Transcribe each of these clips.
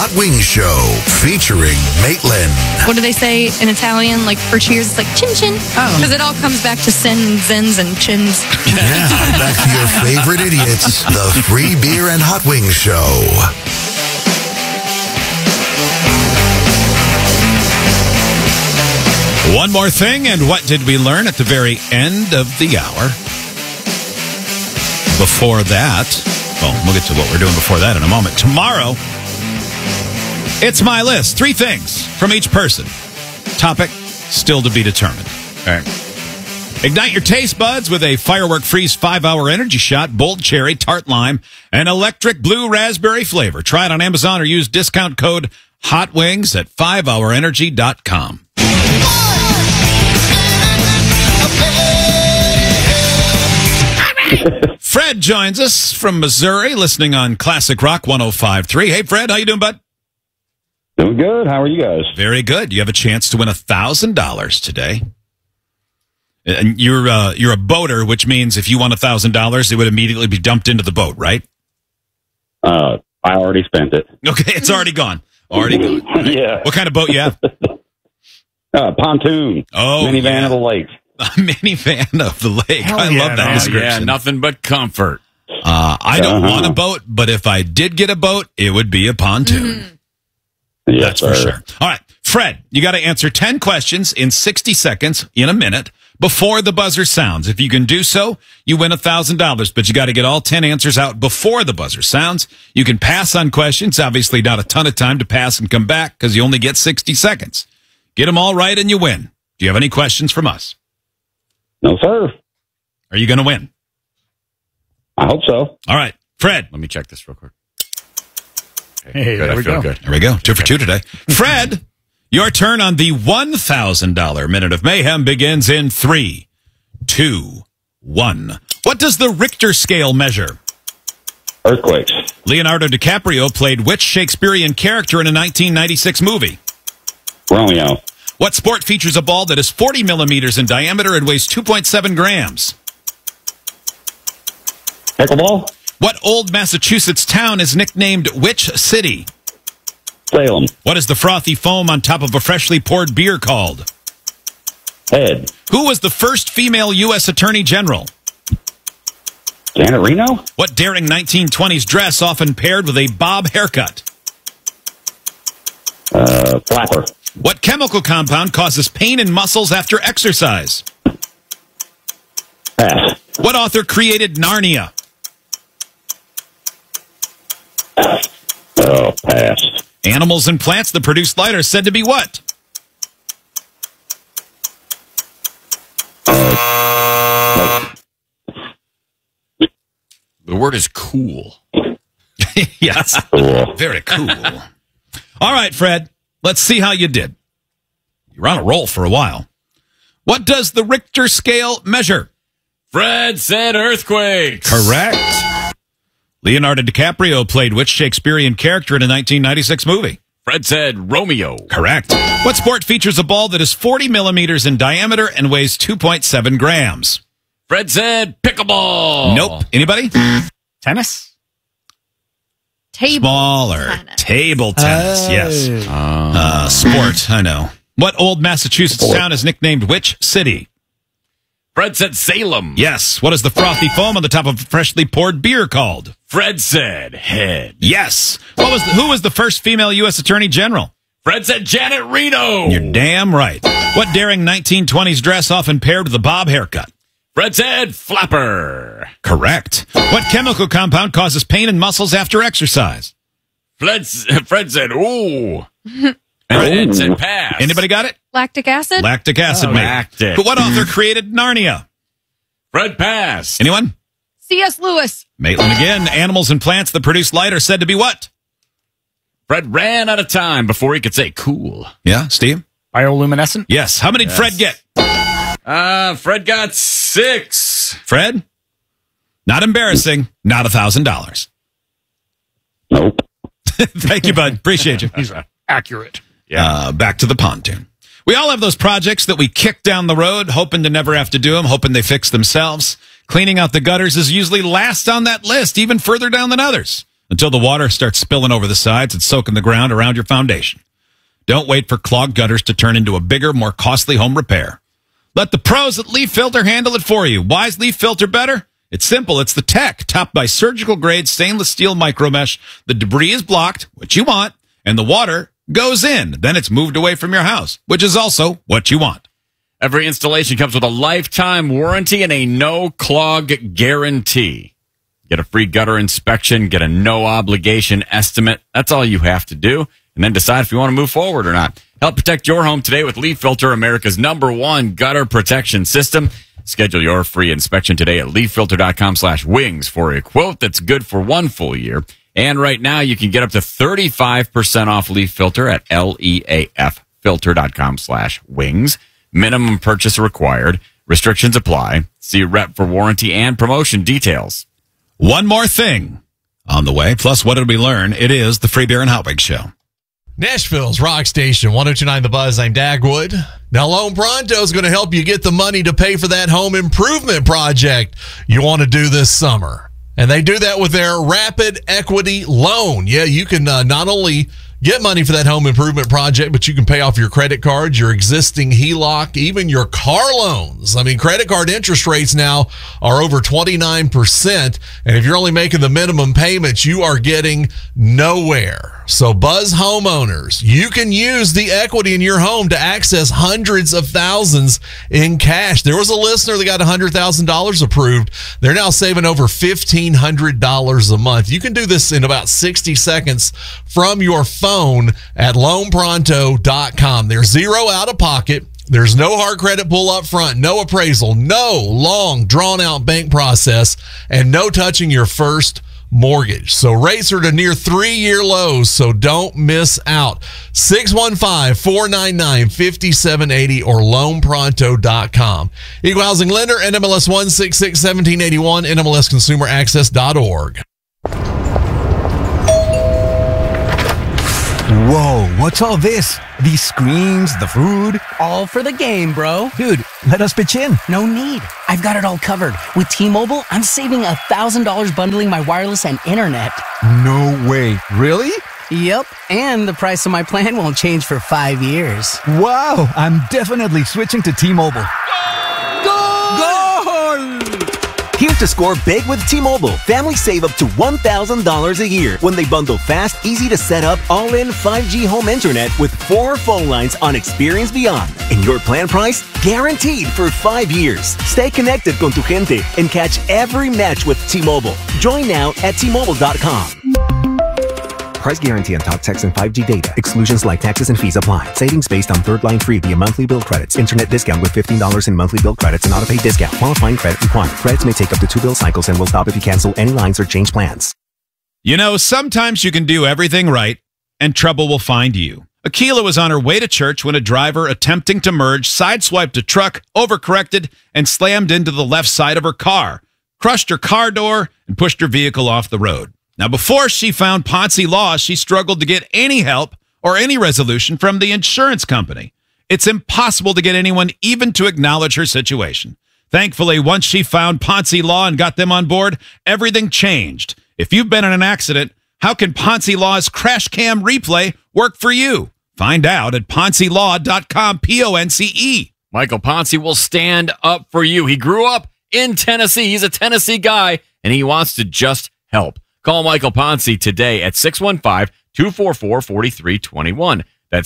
Hot Wings Show featuring Maitland. What do they say in Italian? Like for cheers, it's like chin chin. Oh. Because it all comes back to sin, zins, and chins. Yeah, back to your favorite idiots, the Free Beer and Hot Wings Show. One more thing, and what did we learn at the very end of the hour? Before that, well, we'll get to what we're doing before that in a moment. Tomorrow, it's my list. 3 things from each person. Topic, still to be determined. All right. Ignite your taste buds with a Firework Freeze 5-hour energy shot, bold cherry, tart lime, and electric blue raspberry flavor. Try it on Amazon or use discount code HOTWINGS at 5hourenergy.com. Fred joins us from Missouri, listening on Classic Rock 105.3. Hey, Fred, how you doing, bud? Doing good. How are you guys? Very good. You have a chance to win $1,000 today. And you're a boater, which means if you won $1,000, it would immediately be dumped into the boat, right? I already spent it. Okay, it's already gone. Already gone. Right? Yeah. What kind of boat you have? Pontoon. Oh, minivan of the lake. A minivan of the lake. Hell I love that description. Yeah, nothing but comfort. I don't want a boat, but if I did get a boat, it would be a pontoon. Yes, That's for sure. All right, Fred, you got to answer 10 questions in 60 seconds, in a minute, before the buzzer sounds. If you can do so, you win $1,000, but you got to get all 10 answers out before the buzzer sounds. You can pass on questions. Obviously, not a ton of time to pass and come back because you only get 60 seconds. Get them all right and you win. Do you have any questions from us? No, sir. Are you going to win? I hope so. All right, Fred. Let me check this real quick. Hey, good. there I we feel go. good. There we go. 2 for 2 today. Fred, your turn on the $1,000 Minute of Mayhem begins in 3, 2, 1. What does the Richter scale measure? Earthquakes. Leonardo DiCaprio played which Shakespearean character in a 1996 movie? Romeo. What sport features a ball that is 40 millimeters in diameter and weighs 2.7 grams? Pickleball. What old Massachusetts town is nicknamed which city? Salem. What is the frothy foam on top of a freshly poured beer called? Head. Who was the first female U.S. Attorney General? Janet Reno. What daring 1920s dress often paired with a bob haircut? Flapper. What chemical compound causes pain in muscles after exercise? Pass. What author created Narnia? Oh, pass. Animals and plants that produce light are said to be what? The word is cool. Yes. Cool. Very cool. All right, Fred. Let's see how you did. You're on a roll for a while. What does the Richter scale measure? Fred said earthquakes. Correct. Leonardo DiCaprio played which Shakespearean character in a 1996 movie? Fred said Romeo. Correct. What sport features a ball that is 40 millimeters in diameter and weighs 2.7 grams? Fred said pickleball. Nope. Anybody? Tennis? Smaller. Tennis. Table tennis, yes. Sport, I know. What old Massachusetts town is nicknamed which city? Fred said Salem. Yes. What is the frothy foam on the top of freshly poured beer called? Fred said head. Yes. Who was the first female U.S. Attorney General? Fred said Janet Reno. You're damn right. What daring 1920s dress often paired with a bob haircut? Fred said flapper. Correct. What chemical compound causes pain in muscles after exercise? Fred said ooh. Fred said pass. Anybody got it? Lactic acid? Lactic acid, mate. lactic. But what author created Narnia? Fred passed. Anyone? C.S. Lewis. Maitland again. Animals and plants that produce light are said to be what? Fred ran out of time before he could say cool. Yeah, Steve? Bioluminescent? Yes. How many did Fred get? Fred got 6. Fred? Not embarrassing. Not $1,000. Nope. Thank you, bud. Appreciate you. He's accurate. Back to the pontoon. We all have those projects that we kick down the road, hoping to never have to do them, hoping they fix themselves. Cleaning out the gutters is usually last on that list, even further down than others. until the water starts spilling over the sides and soaking the ground around your foundation. Don't wait for clogged gutters to turn into a bigger, more costly home repair. Let the pros at Leaf Filter handle it for you. Why is Leaf Filter better? It's simple. It's the tech, topped by surgical-grade stainless steel micromesh. The debris is blocked, which you want, and the water goes in. Then it's moved away from your house, which is also what you want. Every installation comes with a lifetime warranty and a no-clog guarantee. Get a free gutter inspection, get a no-obligation estimate. That's all you have to do, and then decide if you want to move forward or not. Help protect your home today with Leaf Filter, America's #1 gutter protection system. Schedule your free inspection today at leaffilter.com/wings for a quote that's good for 1 full year. And right now, you can get up to 35% off Leaf Filter at leaffilter.com/wings. Minimum purchase required. Restrictions apply. See rep for warranty and promotion details. One more thing on the way, plus what did we learn? It is the Free Beer and Hot Wings Show. Nashville's Rock Station, 102.9 The Buzz. I'm Dagwood. Now, Loan Pronto is going to help you get the money to pay for that home improvement project you want to do this summer. And they do that with their Rapid Equity Loan. Yeah, you can not only get money for that home improvement project, but you can pay off your credit cards, your existing HELOC, even your car loans. I mean, credit card interest rates now are over 29%. And if you're only making the minimum payments, you are getting nowhere. So Buzz homeowners, you can use the equity in your home to access hundreds of thousands in cash. There was a listener that got $100,000 approved. They're now saving over $1,500 a month. You can do this in about 60 seconds from your phone at loanpronto.com. There's zero out of pocket. There's no hard credit pull up front, no appraisal, no long drawn out bank process, and no touching your first mortgage. So rates are to near 3-year lows, so don't miss out. 615-499-5780 or loanpronto.com. Equal housing lender, NMLS 1661781, NMLSconsumeraccess.org. Whoa, what's all this? These screens, the food? All for the game, bro. Dude, let us pitch in. No need. I've got it all covered. With T-Mobile, I'm saving $1,000 bundling my wireless and internet. No way. Really? Yep, and the price of my plan won't change for 5 years. Wow, I'm definitely switching to T-Mobile. Here to score big with T-Mobile. Families save up to $1,000 a year when they bundle fast, easy to set up, all-in 5G home internet with 4 phone lines on Experience Beyond. And your plan price? Guaranteed for 5 years. Stay connected con tu gente and catch every match with T-Mobile. Join now at T-Mobile.com. Price guarantee on top text and 5G data. Exclusions like taxes and fees apply. Savings based on third line free via monthly bill credits. Internet discount with $15 in monthly bill credits and auto-pay discount. Qualifying credit required. Credits may take up to 2 bill cycles and will stop if you cancel any lines or change plans. You know, sometimes you can do everything right and trouble will find you. Akila was on her way to church when a driver attempting to merge sideswiped a truck, overcorrected, and slammed into the left side of her car, crushed her car door, and pushed her vehicle off the road. Now, before she found Ponzi Law, she struggled to get any help or any resolution from the insurance company. It's impossible to get anyone even to acknowledge her situation. Thankfully, once she found Ponzi Law and got them on board, everything changed. If you've been in an accident, how can Ponzi Law's crash cam replay work for you? Find out at PonziLaw.com, Ponce. Michael Ponce will stand up for you. He grew up in Tennessee. He's a Tennessee guy, and he wants to just help. Call Michael Ponce today at 615-244-4321. That's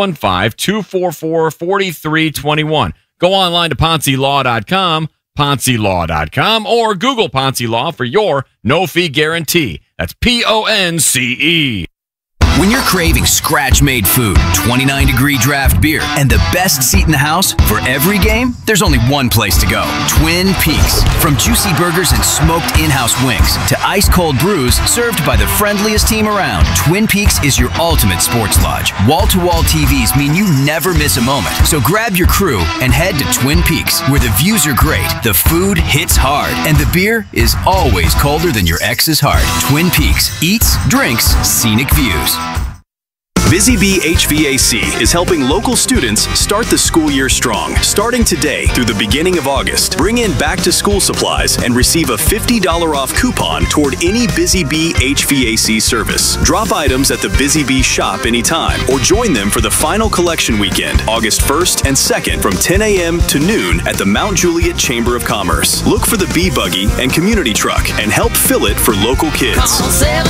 615-244-4321. Go online to PonceLaw.com, PonceLaw.com, or Google Ponce Law for your no-fee guarantee. That's Ponce. When you're craving scratch-made food, 29-degree draft beer, and the best seat in the house for every game, there's only one place to go. Twin Peaks. From juicy burgers and smoked in-house wings to ice-cold brews served by the friendliest team around, Twin Peaks is your ultimate sports lodge. Wall-to-wall TVs mean you never miss a moment. So grab your crew and head to Twin Peaks, where the views are great, the food hits hard, and the beer is always colder than your ex's heart. Twin Peaks. Eats, drinks, scenic views. Busy Bee HVAC is helping local students start the school year strong. Starting today through the beginning of August, bring in back-to-school supplies and receive a $50 off coupon toward any Busy Bee HVAC service. Drop items at the Busy Bee shop anytime or join them for the final collection weekend, August 1st and 2nd from 10 a.m. to noon at the Mount Juliet Chamber of Commerce. Look for the Bee Buggy and community truck and help fill it for local kids. Call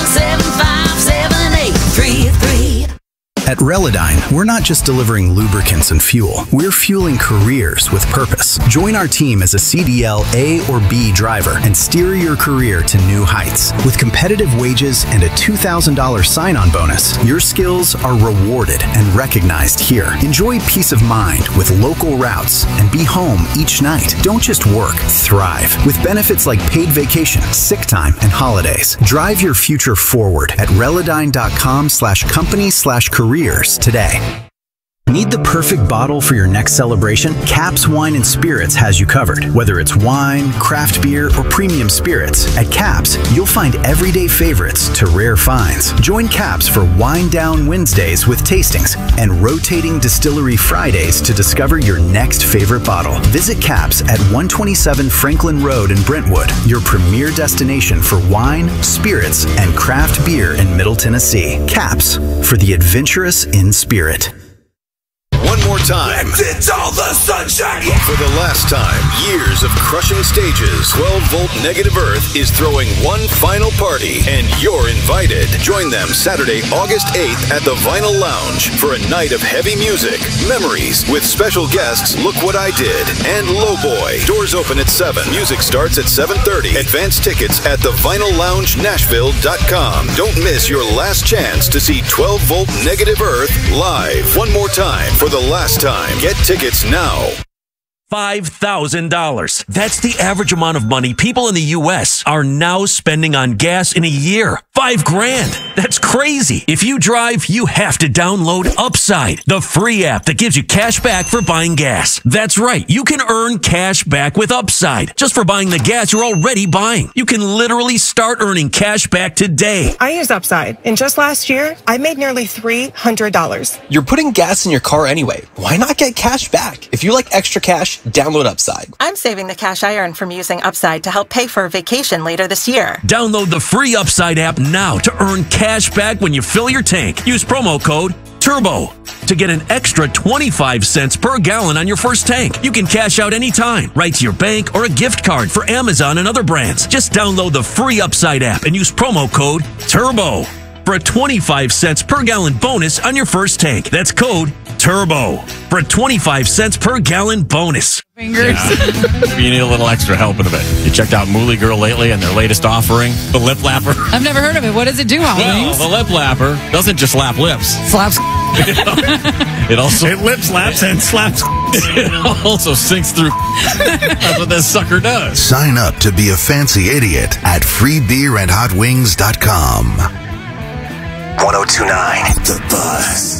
775-7833. At Relodyne, we're not just delivering lubricants and fuel. We're fueling careers with purpose. Join our team as a CDL A or B driver and steer your career to new heights. With competitive wages and a $2,000 sign-on bonus, your skills are rewarded and recognized here. Enjoy peace of mind with local routes and be home each night. Don't just work, thrive. With benefits like paid vacation, sick time, and holidays. Drive your future forward at Relodyne.com/company/careers today. Need the perfect bottle for your next celebration? Caps Wine and Spirits has you covered. Whether it's wine, craft beer, or premium spirits, at Caps, you'll find everyday favorites to rare finds. Join Caps for Wine Down Wednesdays with tastings and rotating distillery Fridays to discover your next favorite bottle. Visit Caps at 127 Franklin Road in Brentwood, your premier destination for wine, spirits, and craft beer in Middle Tennessee. Caps, for the adventurous in spirit. One more time. It's all the sunshine. For the last time, years of crushing stages, 12-volt Negative Earth is throwing one final party, and you're invited. Join them Saturday, August 8th at the Vinyl Lounge for a night of heavy music, memories, with special guests Look What I Did and Lowboy. Doors open at 7. Music starts at 7:30. Advance tickets at thevinylllougenashville.com. Don't miss your last chance to see 12-volt Negative Earth live. One more time for the last time. Get tickets now. $5,000. That's the average amount of money people in the U.S. are now spending on gas in a year. $5,000. That's crazy. If you drive, you have to download Upside, the free app that gives you cash back for buying gas. That's right. You can earn cash back with Upside just for buying the gas you're already buying. You can literally start earning cash back today. I use Upside, and just last year, I made nearly $300. You're putting gas in your car anyway. Why not get cash back? If you like extra cash, download Upside. I'm saving the cash I earn from using Upside to help pay for a vacation later this year. Download the free Upside app now to earn cash back when you fill your tank. Use promo code TURBO to get an extra 25 cents per gallon on your first tank. You can cash out anytime, right to your bank or a gift card for Amazon and other brands. Just download the free Upside app and use promo code TURBO for a 25 cents per gallon bonus on your first tank. That's code TURBO for a 25 cents per gallon bonus. Fingers. Yeah. You need a little extra help in a bit. You checked out Mooly Girl lately and their latest offering, the Lip Lapper. I've never heard of it. What does it do, Well, Wings? the Lip Lapper doesn't just lap lips. Slaps. It also lip slaps and slaps. It also sinks through. That's what this sucker does. Sign up to be a fancy idiot at freebeerandhotwings.com. 1029 The Buzz.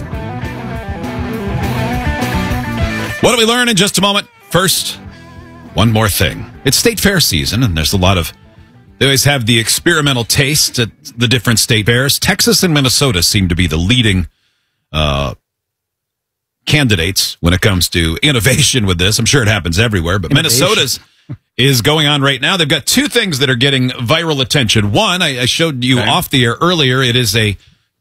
What do we learn in just a moment? First, one more thing. It's state fair season, and there's a lot of... They always have the experimental taste at the different state fairs. Texas and Minnesota seem to be the leading candidates when it comes to innovation with this. I'm sure it happens everywhere, but Minnesota's is going on right now. They've got two things that are getting viral attention. One, I showed you off the air earlier. It is a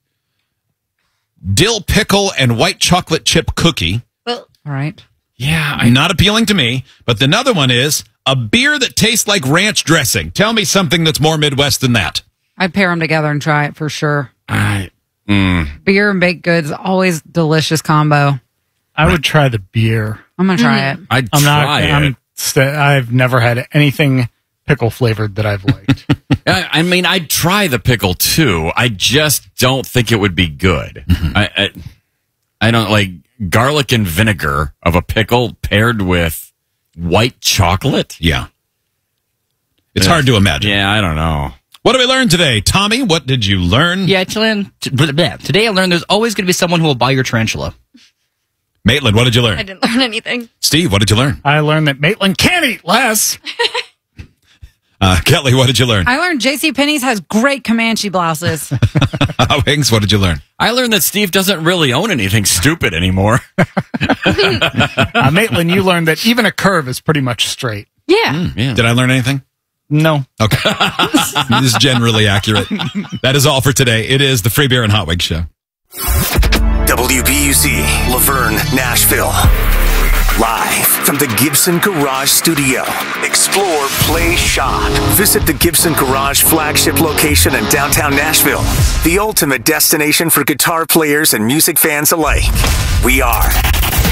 dill pickle and white chocolate chip cookie. All right. Yeah, not appealing to me. But the other one is a beer that tastes like ranch dressing. Tell me something that's more Midwest than that. I'd pair them together and try it for sure. Beer and baked goods, always delicious combo. I would try the beer. I'm gonna try it. I've never had anything pickle flavored that I've liked. I mean, I'd try the pickle too. I just don't think it would be good. I don't like garlic and vinegar of a pickle paired with white chocolate. Yeah. It's hard to imagine. Yeah, I don't know. What did we learn today? Tommy, what did you learn? Yeah, today I learned there's always going to be someone who will buy your tarantula. Maitland, what did you learn? I didn't learn anything. Steve, what did you learn? I learned that Maitland can't eat less. Kelly, what did you learn? I learned JCPenney's has great Comanche blouses. Wings, what did you learn? I learned that Steve doesn't really own anything stupid anymore. Maitland, you learned that even a curve is pretty much straight. Yeah. Yeah. Did I learn anything? No. Okay. This is generally accurate. That is all for today. It is the Free Beer and Hot Wings Show. WBUZ, Laverne, Nashville. Live from the Gibson Garage Studio. Explore, play, shop. Visit the Gibson Garage flagship location in downtown Nashville. The ultimate destination for guitar players and music fans alike. We are